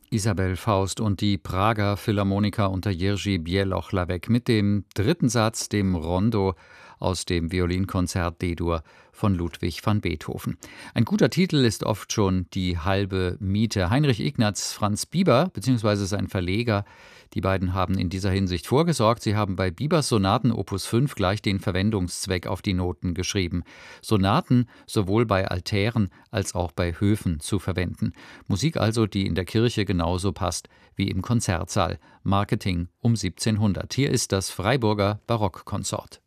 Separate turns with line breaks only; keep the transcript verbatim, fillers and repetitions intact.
Isabel Faust und die Prager Philharmoniker unter Jerzy Bieloch-Lavek mit dem dritten Satz, dem Rondo aus dem Violinkonzert D-Dur von Ludwig van Beethoven. Ein guter Titel ist oft schon die halbe Miete. Heinrich Ignaz Franz Bieber bzw. sein Verleger, die beiden haben in dieser Hinsicht vorgesorgt. Sie haben bei Biebers Sonaten Opus fünf gleich den Verwendungszweck auf die Noten geschrieben. Sonaten sowohl bei Altären als auch bei Höfen zu verwenden. Musik also, die in der Kirche genauso passt wie im Konzertsaal. Marketing um siebzehnhundert. Hier ist das Freiburger Barockkonsort.